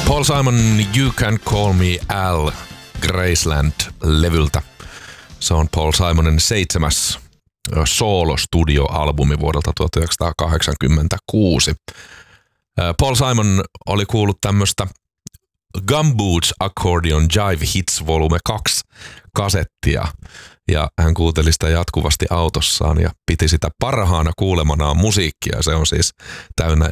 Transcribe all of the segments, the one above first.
Paul Simon, You Can Call Me Al, Graceland-levyltä. Se on Paul Simonin 7. soolostudioalbumi vuodelta 1986. Paul Simon oli kuullut tämmöistä Gumboots Accordion Jive Hits Volume 2 kasettia ja hän kuunteli sitä jatkuvasti autossaan ja piti sitä parhaana kuulemanaan musiikkia. Se on siis täynnä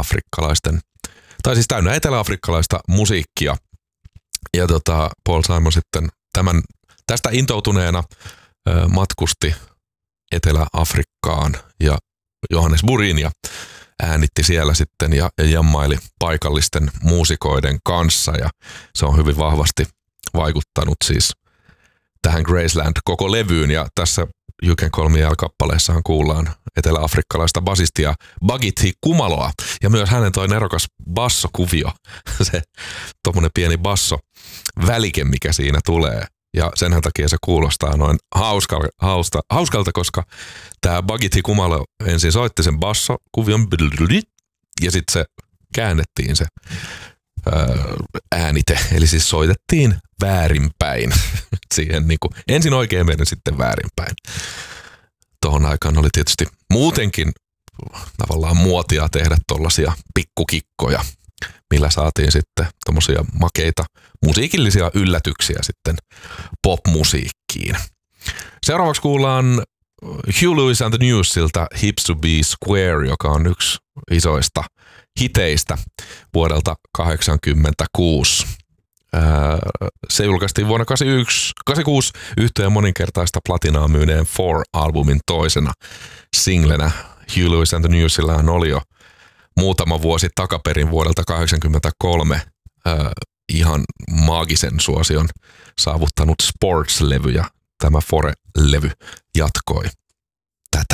eteläafrikkalaista musiikkia. Ja Paul Simon sitten tästä intoutuneena matkusti Etelä-Afrikkaan ja Johannesburgiin ja äänitti siellä sitten ja jammaili paikallisten muusikoiden kanssa ja se on hyvin vahvasti vaikuttanut siis tähän Graceland koko levyyn ja tässä You Can Call Me Al-kappaleessahan kuullaan etelä-afrikkalaista basistia Bagithi Kumaloa ja myös hänen toi nerokas bassokuvio, se tommonen pieni basso-välike, mikä siinä tulee. Ja senhän takia se kuulostaa noin hauskalta, koska tämä Bagithi Kumalo ensin soitti sen bassokuvion ja sitten se käännettiin se äänite. Eli siis soitettiin väärinpäin. Siihen niinku, ensin oikein menen, sitten väärinpäin. Tohon aikaan oli tietysti muutenkin tavallaan muotia tehdä tollaisia pikkukikkoja, millä saatiin sitten tommosia makeita musiikillisia yllätyksiä sitten popmusiikkiin. Seuraavaksi kuullaan Huey Lewis and the Newsilta Hips to be Square, joka on yksi isoista hiteistä vuodelta 1986. Se julkaistiin vuonna 1986 yhtyeen moninkertaista platinaa myyneen Four-albumin toisena singlenä. Huey Lewis and the Newsillähän oli jo muutama vuosi takaperin vuodelta 1983 ihan maagisen suosion saavuttanut Sports-levy ja tämä Fore-levy jatkoi